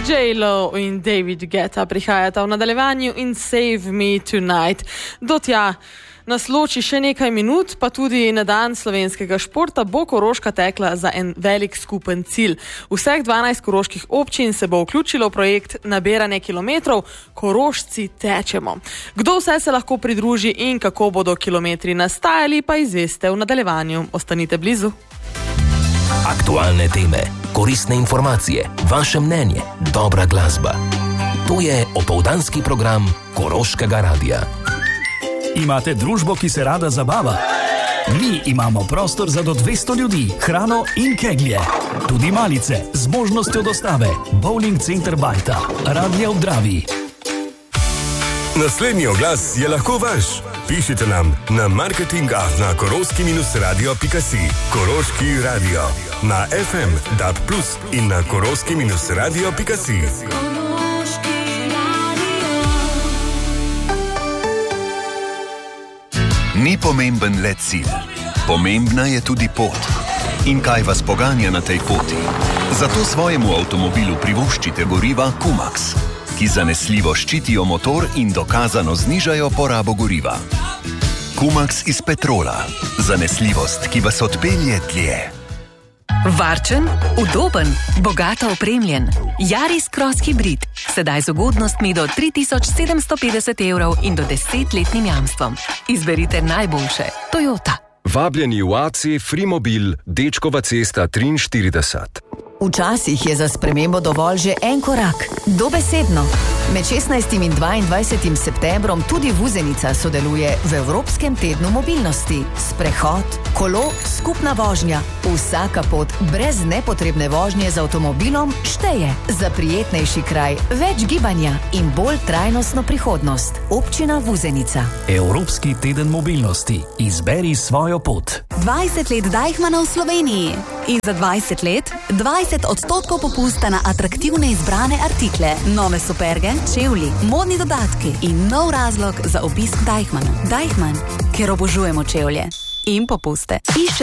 J-Lo in David Guetta prihajata v nadaljevanju in Save Me Tonight. Do tja nas loči še nekaj minut, pa tudi na dan slovenskega športa bo Koroška tekla za en velik skupen cilj. Vseh 12 koroških občin se bo vključilo v projekt nabiranje kilometrov Korošci tečemo. Kdo vse se lahko pridruži in kako bodo kilometri nastajali, pa izveste v nadaljevanju. Ostanite blizu. Aktualne teme, koristne informacije, vaše mnenje, dobra glasba. To je opoldanski program Koroškega radia. Imate družbo, ki se rada zabava? Mi imamo prostor za do 200 ljudi, hrano in keglje. Tudi malice z možnostjo dostave. Bowling Center Bajta, Radio Obdravi. Naslednji oglas je lahko vaš. Pišite nam na marketing@koroski-radio.si. Koroški radio. Na FM, DAB+, in na koroski-radio.si. Ni pomemben le cilj, pomembna je tudi pot. In kaj vas poganja na tej poti? Zato svojemu avtomobilu privoščite goriva Kumax, ki zanesljivo ščitijo motor in dokazano znižajo porabo goriva. Kumax iz petrola. Zanesljivost, ki vas odpelje dlje. Varčen, udoben, bogato opremljen. Yaris Cross Hybrid. Sedaj z ugodnostmi do 3750 € in do 10-letnim jamstvom. Izberite najboljše. Toyota. Vabljeni v AC Frimobil, Dečkova cesta 43. Včasih je za spremembo dovolj že en korak. Dobesedno. Med 16. in 22. septembrom tudi Vuzenica sodeluje v Evropskem tednu mobilnosti. Sprehod, kolo, skupna vožnja. Vsaka pot brez nepotrebne vožnje z avtomobilom šteje. Za prijetnejši kraj, več gibanja in bolj trajnostno prihodnost. Občina Vuzenica. Evropski teden mobilnosti. Izberi svojo pot. 20 let Deichmanna v Sloveniji. In za 20 let 20% popusta na atraktivne izbrane artikle, nove superge, čevlji, modni dodatki in nov razlog za obisk Deichmanna. Deichmann, ker obožujemo čevlje in popuste.